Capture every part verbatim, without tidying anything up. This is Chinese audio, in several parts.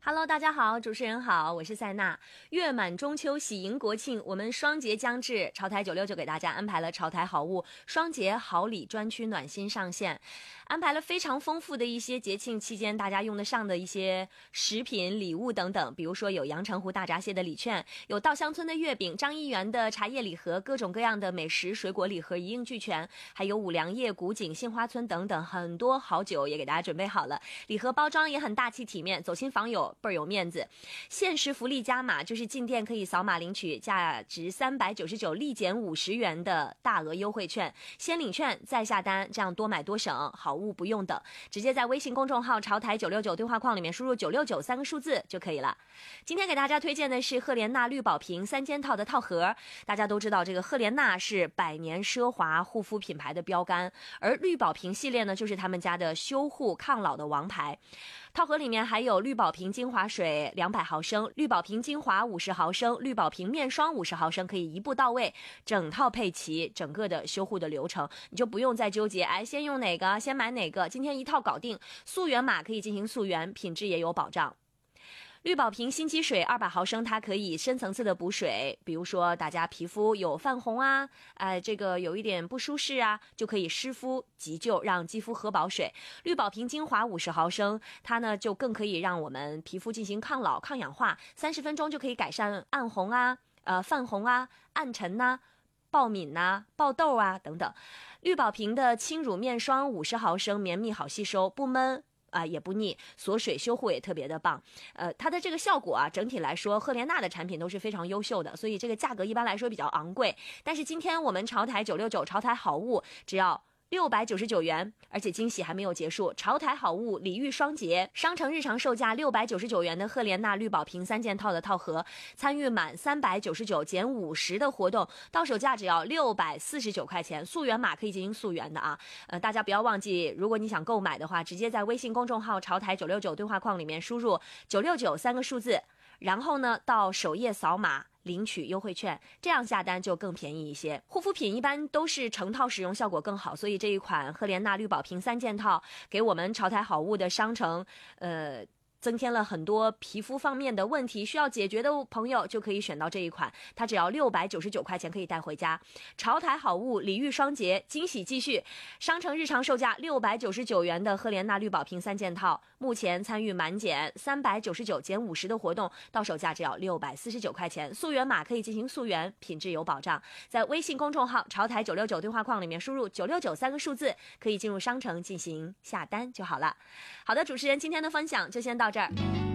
Hello， 大家好，主持人好，我是塞娜。月满中秋，喜迎国庆，我们双节将至，潮台九六九给大家安排了潮台好物双节好礼专区暖心上线，安排了非常丰富的一些节庆期间大家用得上的一些食品、礼物等等，比如说有阳澄湖大闸蟹的礼券，有稻香村的月饼，张一元的茶叶礼盒，各种各样的美食水果礼盒一应俱全，还有五粮液、古井、杏花村等等，很多好酒也给大家准备好了，礼盒包装也很大气体面，走亲访友倍儿有面子。限时福利加码，就是进店可以扫码领取价值三百九十九立减五十元的大额优惠券，先领券再下单，这样多买多省，好物不用等，直接在微信公众号潮台九六九对话框里面输入九六九三个数字就可以了。今天给大家推荐的是赫莲娜绿宝瓶三件套的套盒。大家都知道这个赫莲娜是百年奢华护肤品牌的标杆，而绿宝瓶系列呢就是他们家的修护抗老的王牌。套盒里面还有绿宝瓶精华水两百毫升，绿宝瓶精华五十毫升，绿宝瓶面霜五十毫升，可以一步到位，整套配齐，整个的修护的流程你就不用再纠结，哎，先用哪个，先买哪个，今天一套搞定。溯源码可以进行溯源，品质也有保障。绿宝瓶心肌水二百毫升，它可以深层次的补水，比如说大家皮肤有泛红啊，呃，这个有一点不舒适啊，就可以湿敷急救，让肌肤喝饱水。绿宝瓶精华五十毫升，它呢就更可以让我们皮肤进行抗老抗氧化，三十分钟就可以改善暗红啊、呃泛红啊、暗沉呐、啊、爆敏呐、啊、爆痘啊等等。绿宝瓶的轻乳面霜五十毫升，绵密好吸收，不闷啊、呃，也不腻，锁水修护也特别的棒。呃，它的这个效果啊，整体来说，赫莲娜的产品都是非常优秀的，所以这个价格一般来说比较昂贵。但是今天我们潮台九六九潮台好物只要六百九十九元，而且惊喜还没有结束，潮台好物礼遇双节，商城日常售价六百九十九元的赫莲娜绿宝瓶三件套的套盒，参与满三百九十九减五十的活动，到手价只要六百四十九块钱，溯源码可以进行溯源的啊。呃，大家不要忘记，如果你想购买的话，直接在微信公众号潮台九六九对话框里面输入九六九三个数字，然后呢到首页扫码领取优惠券，这样下单就更便宜一些。护肤品一般都是成套使用效果更好，所以这一款赫莲娜绿宝瓶三件套给我们潮台好物的商城呃增添了很多皮肤方面的问题需要解决的朋友就可以选到这一款，它只要六百九十九块钱可以带回家。潮台好物礼遇双节，惊喜继续，商城日常售价六百九十九元的赫莲娜绿宝瓶三件套，目前参与满减三百九十九减五十的活动，到手价只要六百四十九块钱，溯源码可以进行溯源，品质有保障。在微信公众号潮台九六九对话框里面输入九六九三个数字，可以进入商城进行下单就好了。好的，主持人今天的分享就先到这儿。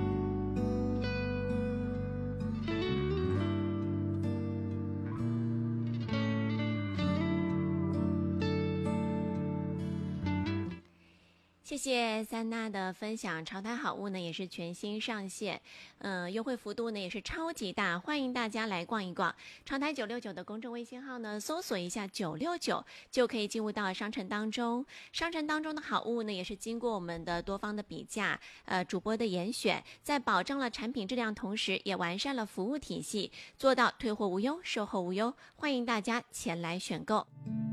谢谢三娜的分享，潮台好物呢也是全新上线，嗯、呃，优惠幅度呢也是超级大，欢迎大家来逛一逛。潮台九六九的公众微信号呢，搜索一下九六九就可以进入到商城当中。商城当中的好物呢，也是经过我们的多方的比价，呃，主播的严选，在保证了产品质量同时，也完善了服务体系，做到退货无忧、售后无忧。欢迎大家前来选购。